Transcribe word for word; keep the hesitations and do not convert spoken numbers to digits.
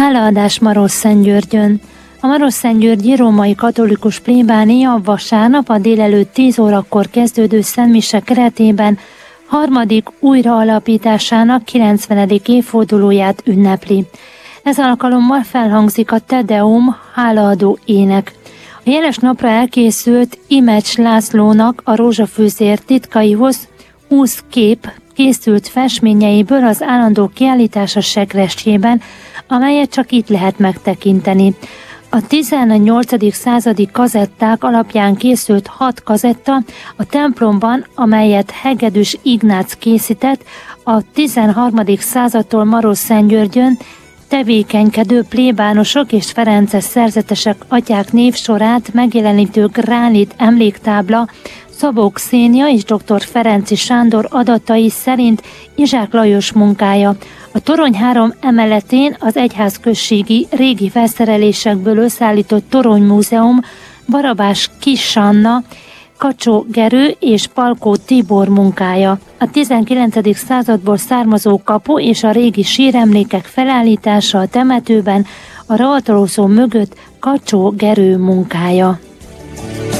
Hálaadás Marosszentgyörgyön. A Marosszentgyörgyi római katolikus plébánia vasárnap a délelőtt tíz órakor kezdődő szentmise keretében harmadik újraalapításának kilencvenedik évfordulóját ünnepli. Ez alkalommal felhangzik a Te Deum hálaadó ének. A jeles napra elkészült Imecs Lászlónak a rózsafűzér titkaihoz húsz kép készült festményeiből az állandó kiállítása sekresjében, amelyet csak itt lehet megtekinteni. A tizennyolcadik századi kazetták alapján készült hat kazetta a templomban, amelyet Hegedűs Ignác készített, a tizenharmadik századtól Marosszentgyörgyön tevékenykedő plébánosok és ferences szerzetesek atyák névsorát megjelenítő gránit emléktábla Szabó Xénia és dr. Ferenczy Sándor adatai szerint Izsák Lajos munkája. A torony három emeletén az egyházközségi régi felszerelésekből összeállított Toronymúzeum Barabás Kiss Anna, Kacsó Gerő és Palkó Tibor munkája. A tizenkilencedik századból származó kapu és a régi síremlékek felállítása a temetőben a ravalószó mögött Kacsó Gerő munkája.